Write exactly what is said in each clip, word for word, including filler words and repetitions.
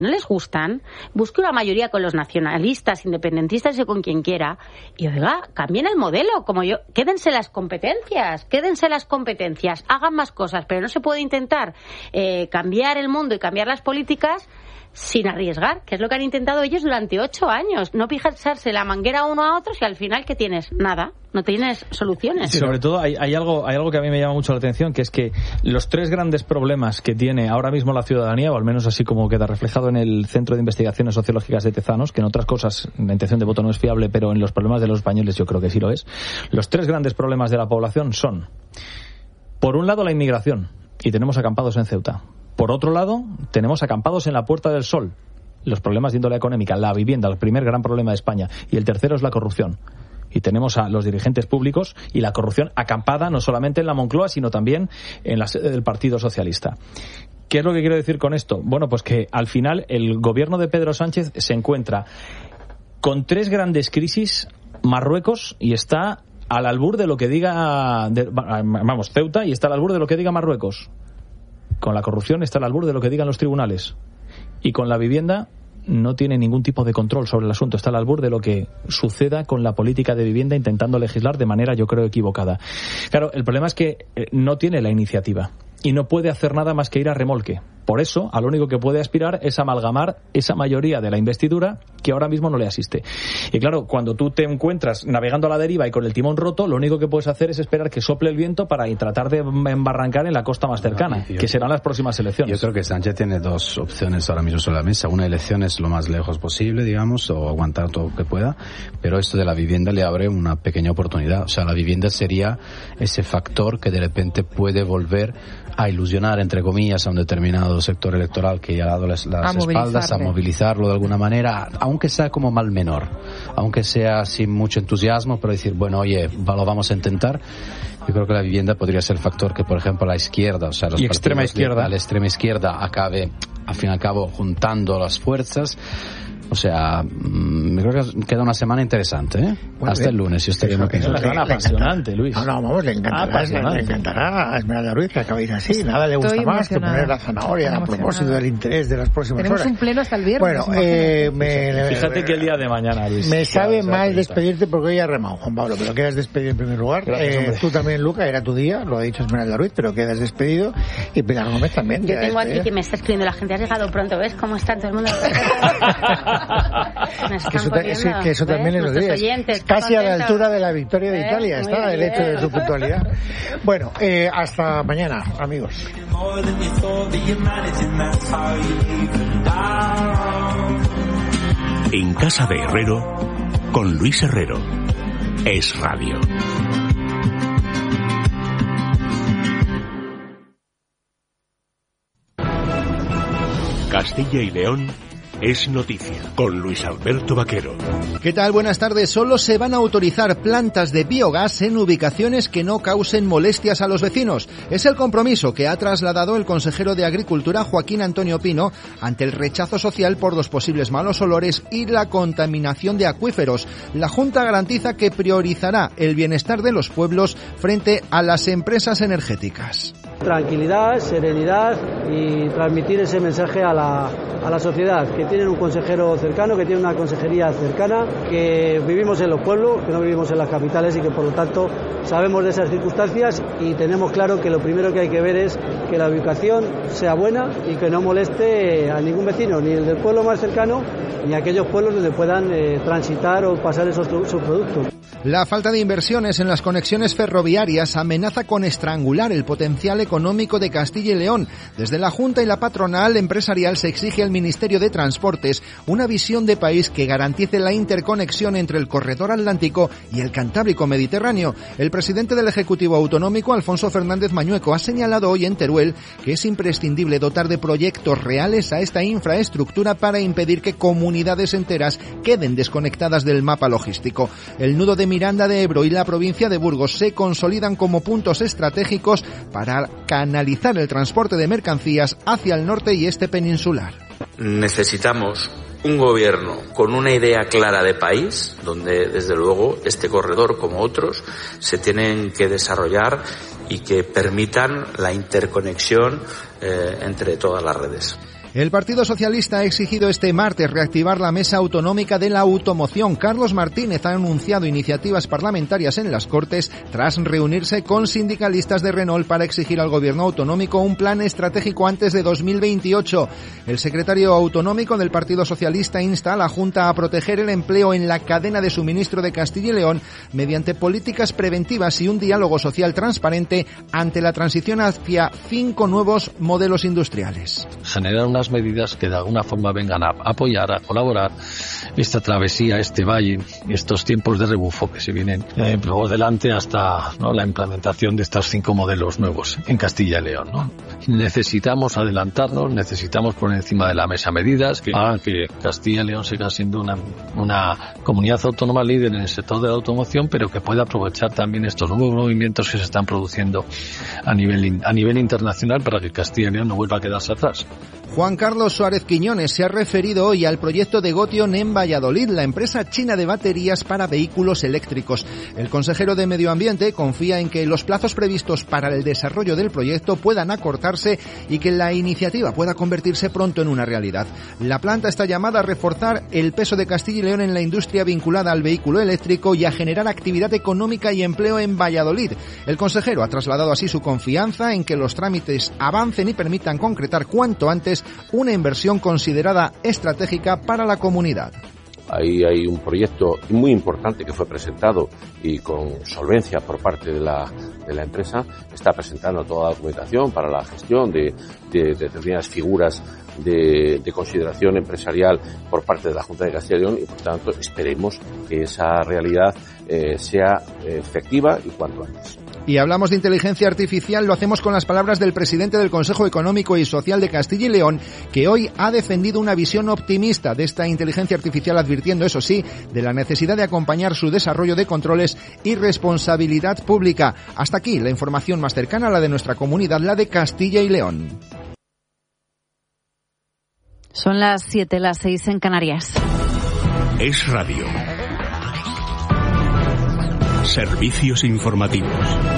no les gustan, busque una mayoría con los nacionalistas, independentistas y con quien quiera, y oiga, cambien el modelo, como yo, quédense las competencias, quédense las competencias, hagan más cosas, pero no se puede intentar eh, cambiar el mundo y cambiar las políticas sin arriesgar, que es lo que han intentado ellos durante ocho años, no pisarse la manguera uno a otros y al final, ¿qué tienes? Nada, no tienes soluciones. Sí, sobre todo hay, hay algo hay algo que a mí me llama mucho la atención, que es que los tres grandes problemas que tiene ahora mismo la ciudadanía, o al menos así como queda reflejado en el Centro de Investigaciones Sociológicas de Tezanos, que en otras cosas la intención de voto no es fiable, pero en los problemas de los españoles yo creo que sí lo es, los tres grandes problemas de la población son, por un lado, la inmigración, y tenemos acampados en Ceuta. Por otro lado, tenemos acampados en la Puerta del Sol, los problemas de índole económica, la vivienda, el primer gran problema de España, y el tercero es la corrupción. Y tenemos a los dirigentes públicos y la corrupción acampada no solamente en la Moncloa, sino también en la sede del Partido Socialista. ¿Qué es lo que quiero decir con esto? Bueno, pues que al final el gobierno de Pedro Sánchez se encuentra con tres grandes crisis, Marruecos, y está al albur de lo que diga, de, vamos, Ceuta, y está al albur de lo que diga Marruecos. Con la corrupción está al albur de lo que digan los tribunales. Y con la vivienda no tiene ningún tipo de control sobre el asunto. Está al albur de lo que suceda con la política de vivienda, intentando legislar de manera, yo creo, equivocada. Claro, el problema es que no tiene la iniciativa y no puede hacer nada más que ir a remolque. Por eso, a lo único que puede aspirar es amalgamar esa mayoría de la investidura que ahora mismo no le asiste. Y claro, cuando tú te encuentras navegando a la deriva y con el timón roto, lo único que puedes hacer es esperar que sople el viento para tratar de embarrancar en la costa más cercana, no, que serán las próximas elecciones. Yo creo que Sánchez tiene dos opciones ahora mismo sobre la mesa. Una, elecciones lo más lejos posible, digamos, o aguantar todo lo que pueda, pero esto de la vivienda le abre una pequeña oportunidad. O sea, la vivienda sería ese factor que de repente puede volver a ilusionar, entre comillas, a un determinado sector electoral que ya ha dado las, las espaldas, a movilizarlo de alguna manera, aunque sea como mal menor, aunque sea sin mucho entusiasmo, pero decir, bueno, oye, lo vamos a intentar. Yo creo que la vivienda podría ser el factor que, por ejemplo, la izquierda, o sea, los y extrema izquierda, de, la extrema izquierda acabe, al fin y al cabo, juntando las fuerzas. O sea, mmm, creo que queda una semana interesante, ¿eh? Bueno, Hasta bien. el lunes, si usted es una semana apasionante, Luis. No, no, vamos, le encantará, le, le encantará a Esmeralda Ruiz que acabéis así. Nada le gusta más que poner la zanahoria a propósito del interés de las próximas Tenemos horas. Tenemos un pleno hasta el viernes. Bueno, eh, me, fíjate que el día de mañana, Luis. Me sabe mal despedirte porque hoy ha remado, Juan Pablo, pero quedas despedido en primer lugar. Gracias, eh, tú también, Luca, era tu día, lo ha dicho Esmeralda Ruiz, pero quedas despedido. Y Pilar Gómez también. Yo tengo aquí que me está escribiendo la gente, has llegado pronto, ¿ves cómo está todo el mundo? Que eso, eso, que eso también es lo oyentes, casi a la altura de la victoria de ¿Eh? Italia está bien. El hecho de su puntualidad. Bueno, eh, hasta mañana, amigos. En casa de Herrero, con Luis Herrero, Es Radio. Castilla y León es noticia, con Luis Alberto Vaquero. ¿Qué tal? Buenas tardes. Solo se van a autorizar plantas de biogás en ubicaciones que no causen molestias a los vecinos. Es el compromiso que ha trasladado el consejero de Agricultura, Joaquín Antonio Pino, ante el rechazo social por los posibles malos olores y la contaminación de acuíferos. La Junta garantiza que priorizará el bienestar de los pueblos frente a las empresas energéticas. Tranquilidad, serenidad y transmitir ese mensaje a la, a la sociedad, que tienen un consejero cercano, que tienen una consejería cercana, que vivimos en los pueblos, que no vivimos en las capitales y que por lo tanto sabemos de esas circunstancias y tenemos claro que lo primero que hay que ver es que la ubicación sea buena y que no moleste a ningún vecino, ni el del pueblo más cercano, ni aquellos pueblos donde puedan eh, transitar o pasar esos sus productos. La falta de inversiones en las conexiones ferroviarias amenaza con estrangular el potencial económico de Castilla y León. Desde la Junta y la patronal empresarial se exige al Ministerio de Transportes una visión de país que garantice la interconexión entre el corredor atlántico y el Cantábrico Mediterráneo. El presidente del Ejecutivo Autonómico, Alfonso Fernández Mañueco, ha señalado hoy en Teruel que es imprescindible dotar de proyectos reales a esta infraestructura para impedir que comunidades enteras queden desconectadas del mapa logístico. El nudo de Miranda de Ebro y la provincia de Burgos se consolidan como puntos estratégicos para canalizar el transporte de mercancías hacia el norte y este peninsular. Necesitamos un gobierno con una idea clara de país, donde desde luego este corredor como otros se tienen que desarrollar y que permitan la interconexión eh, entre todas las redes. El Partido Socialista ha exigido este martes reactivar la mesa autonómica de la automoción. Carlos Martínez ha anunciado iniciativas parlamentarias en las Cortes tras reunirse con sindicalistas de Renault para exigir al gobierno autonómico un plan estratégico antes de dos mil veintiocho. El secretario autonómico del Partido Socialista insta a la Junta a proteger el empleo en la cadena de suministro de Castilla y León mediante políticas preventivas y un diálogo social transparente ante la transición hacia cinco nuevos modelos industriales. Generar unas medidas que de alguna forma vengan a apoyar, a colaborar esta travesía, este valle, estos tiempos de rebufo que se vienen eh, por delante hasta, ¿no?, la implementación de estos cinco modelos nuevos en Castilla y León, ¿no? Necesitamos adelantarnos, necesitamos poner encima de la mesa medidas que hagan que Castilla y León siga siendo una, una comunidad autónoma líder en el sector de la automoción, pero que pueda aprovechar también estos nuevos movimientos que se están produciendo a nivel, a nivel internacional para que Castilla y León no vuelva a quedarse atrás. Juan Carlos Suárez Quiñones se ha referido hoy al proyecto de Gotion en Valladolid, la empresa china de baterías para vehículos eléctricos. El consejero de Medio Ambiente confía en que los plazos previstos para el desarrollo del proyecto puedan acortarse y que la iniciativa pueda convertirse pronto en una realidad. La planta está llamada a reforzar el peso de Castilla y León en la industria vinculada al vehículo eléctrico y a generar actividad económica y empleo en Valladolid. El consejero ha trasladado así su confianza en que los trámites avancen y permitan concretar cuanto antes una inversión considerada estratégica para la comunidad. Ahí hay un proyecto muy importante que fue presentado y con solvencia por parte de la, de la empresa. Está presentando toda la documentación para la gestión de, de, de determinadas figuras de, de consideración empresarial por parte de la Junta de Castilla y León y, por tanto, esperemos que esa realidad eh, sea efectiva y cuanto antes. Y hablamos de inteligencia artificial, lo hacemos con las palabras del presidente del Consejo Económico y Social de Castilla y León, que hoy ha defendido una visión optimista de esta inteligencia artificial, advirtiendo, eso sí, de la necesidad de acompañar su desarrollo de controles y responsabilidad pública. Hasta aquí la información más cercana a la de nuestra comunidad, la de Castilla y León. Son las siete, las seis en Canarias. Es Radio. Servicios informativos.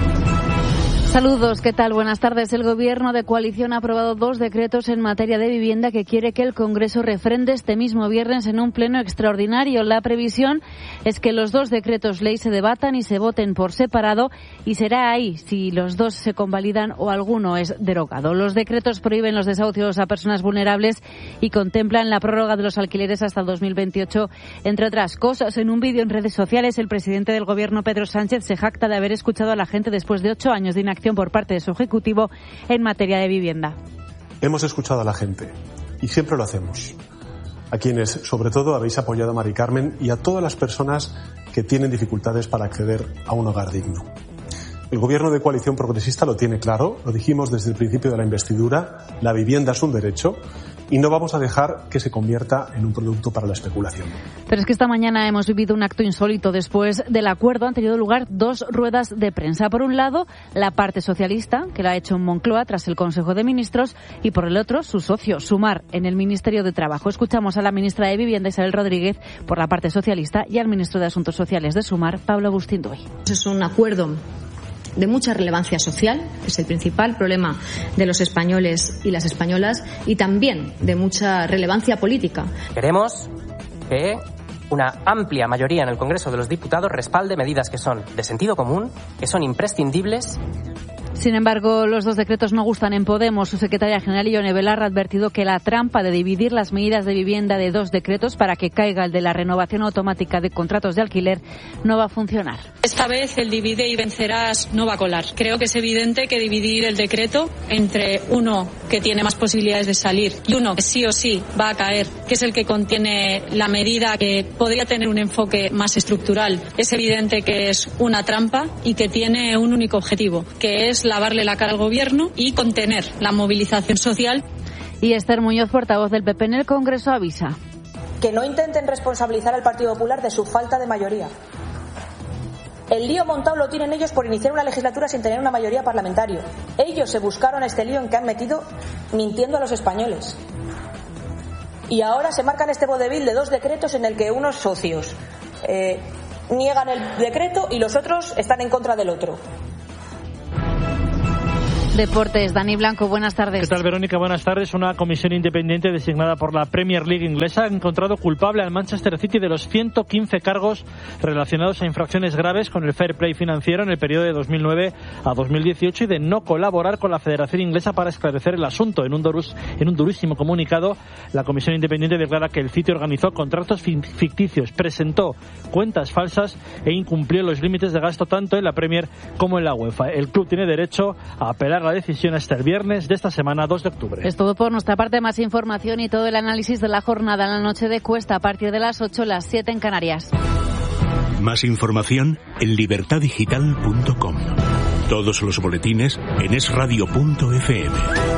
Saludos, ¿qué tal? Buenas tardes. El Gobierno de coalición ha aprobado dos decretos en materia de vivienda que quiere que el Congreso refrende este mismo viernes en un pleno extraordinario. La previsión es que los dos decretos ley se debatan y se voten por separado y será ahí si los dos se convalidan o alguno es derogado. Los decretos prohíben los desahucios a personas vulnerables y contemplan la prórroga de los alquileres hasta el dos mil veintiocho, entre otras cosas. En un vídeo en redes sociales, el presidente del Gobierno, Pedro Sánchez, se jacta de haber escuchado a la gente después de ocho años de inacción por parte de su Ejecutivo en materia de vivienda. Hemos escuchado a la gente y siempre lo hacemos. A quienes, sobre todo, habéis apoyado a Mari Carmen y a todas las personas que tienen dificultades para acceder a un hogar digno. El Gobierno de coalición progresista lo tiene claro, lo dijimos desde el principio de la investidura, la vivienda es un derecho y no vamos a dejar que se convierta en un producto para la especulación. Pero es que esta mañana hemos vivido un acto insólito. Después del acuerdo han tenido lugar dos ruedas de prensa. Por un lado, la parte socialista, que la ha hecho en Moncloa tras el Consejo de Ministros, y por el otro, su socio, Sumar, en el Ministerio de Trabajo. Escuchamos a la ministra de Vivienda, Isabel Rodríguez, por la parte socialista, y al ministro de Asuntos Sociales de Sumar, Pablo Agustín Doy. Es un acuerdo de mucha relevancia social, que es el principal problema de los españoles y las españolas, y también de mucha relevancia política. Queremos que una amplia mayoría en el Congreso de los Diputados respalde medidas que son de sentido común, que son imprescindibles. Sin embargo, los dos decretos no gustan en Podemos. Su secretaria general, Ione Belarra, ha advertido que la trampa de dividir las medidas de vivienda de dos decretos para que caiga el de la renovación automática de contratos de alquiler no va a funcionar. Esta vez el divide y vencerás no va a colar. Creo que es evidente que dividir el decreto entre uno que tiene más posibilidades de salir y uno que sí o sí va a caer, que es el que contiene la medida que podría tener un enfoque más estructural, es evidente que es una trampa y que tiene un único objetivo, que es lavarle la cara al Gobierno y contener la movilización social. Y Esther Muñoz, portavoz del P P en el Congreso, avisa. Que no intenten responsabilizar al Partido Popular de su falta de mayoría. El lío montado lo tienen ellos por iniciar una legislatura sin tener una mayoría parlamentaria. Ellos se buscaron este lío en que han metido mintiendo a los españoles. Y ahora se marcan este vodevil de dos decretos en el que unos socios eh, niegan el decreto y los otros están en contra del otro. Deportes, Dani Blanco, buenas tardes. ¿Qué tal, Verónica? Buenas tardes. Una comisión independiente designada por la Premier League inglesa ha encontrado culpable al Manchester City de los ciento quince cargos relacionados a infracciones graves con el fair play financiero en el periodo de dos mil nueve a dos mil dieciocho y de no colaborar con la Federación Inglesa para esclarecer el asunto. En un, durus, en un durísimo comunicado, la comisión independiente declara que el City organizó contratos ficticios, presentó cuentas falsas e incumplió los límites de gasto tanto en la Premier como en la UEFA. El club tiene derecho a apelar la decisión hasta el viernes de esta semana, dos de octubre. Es todo por nuestra parte. Más información y todo el análisis de la jornada en la noche de Cuesta a partir de las ocho, las siete en Canarias. Más información en libertad digital punto com. Todos los boletines en es radio punto efe eme.